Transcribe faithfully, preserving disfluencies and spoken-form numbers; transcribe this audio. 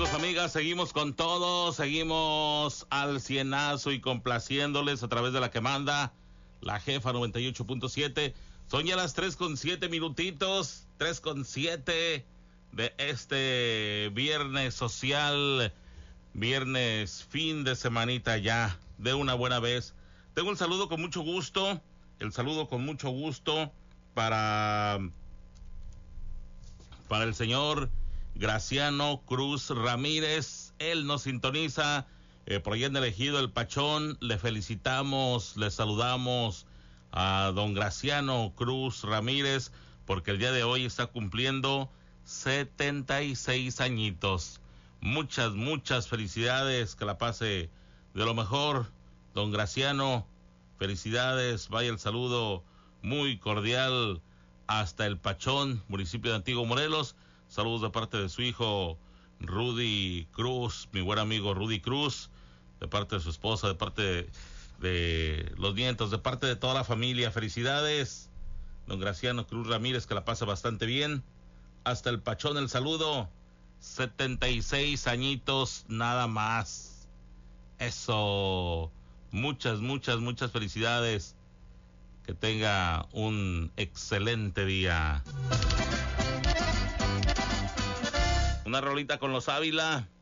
amigos, amigas, seguimos con todo, seguimos al cienazo y complaciéndoles a través de la que manda la jefa noventa y ocho punto siete. Son ya las tres con siete minutitos, tres con siete de este viernes social, viernes fin de semanita ya, de una buena vez. Tengo un saludo con mucho gusto, el saludo con mucho gusto para, para el señor Graciano Cruz Ramírez. Él nos sintoniza eh, por allá en el Ejido El Pachón. Le felicitamos, le saludamos a don Graciano Cruz Ramírez porque el día de hoy está cumpliendo setenta y seis añitos. Muchas, muchas felicidades, que la pase de lo mejor, don Graciano. Felicidades, vaya el saludo muy cordial hasta El Pachón, municipio de Antiguo Morelos. Saludos de parte de su hijo Rudy Cruz, mi buen amigo Rudy Cruz, de parte de su esposa, de parte de, de los nietos, de parte de toda la familia. Felicidades, don Graciano Cruz Ramírez, que la pasa bastante bien. Hasta El Pachón el saludo, setenta y seis añitos nada más. Eso, muchas, muchas, muchas felicidades. Que tenga un excelente día. Una rolita con los Ávila.